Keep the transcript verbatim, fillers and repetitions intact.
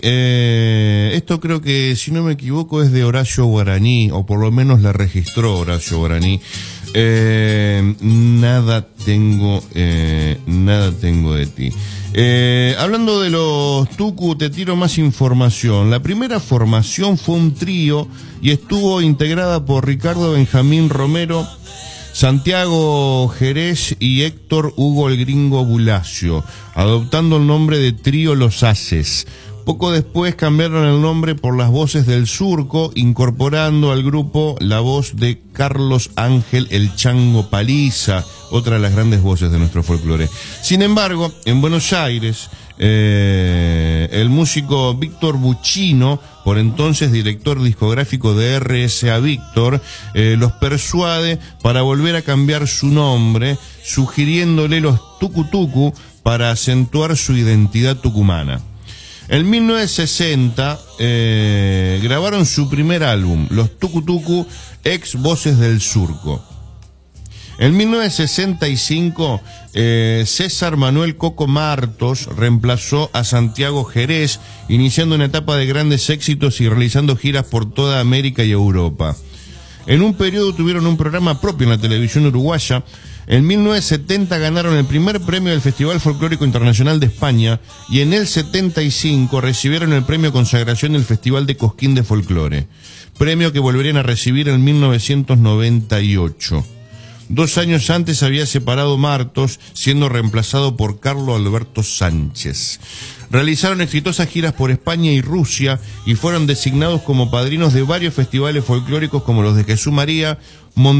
Eh, esto creo que, si no me equivoco, es de Horacio Guaraní, o por lo menos la registró Horacio Guaraní. Eh, nada tengo, eh, nada tengo de ti. Eh, hablando de los Tucu, te tiro más información. La primera formación fue un trío y estuvo integrada por Ricardo Benjamín Romero, Santiago Jerez y Héctor Hugo el Gringo Bulacio, adoptando el nombre de Trío Los Haces. Poco después cambiaron el nombre por Las Voces del Surco, incorporando al grupo la voz de Carlos Ángel el Chango Paliza, otra de las grandes voces de nuestro folclore. Sin embargo, en Buenos Aires, eh, el músico Víctor Buccino, por entonces director discográfico de R C A Víctor, eh, los persuade para volver a cambiar su nombre, sugiriéndole los Tucu Tucu para acentuar su identidad tucumana. En mil novecientos sesenta eh, grabaron su primer álbum, Los Tucu Tucu, ex Voces del Surco. En mil novecientos sesenta y cinco, eh, César Manuel Coco Martos reemplazó a Santiago Jerez, iniciando una etapa de grandes éxitos y realizando giras por toda América y Europa. En un periodo tuvieron un programa propio en la televisión uruguaya. En mil novecientos setenta ganaron el primer premio del Festival Folclórico Internacional de España y en el setenta y cinco recibieron el premio Consagración del Festival de Cosquín de Folclore, premio que volverían a recibir en mil novecientos noventa y ocho. Dos años antes había separado Martos, siendo reemplazado por Carlos Alberto Sánchez. Realizaron exitosas giras por España y Rusia y fueron designados como padrinos de varios festivales folclóricos como los de Jesús María,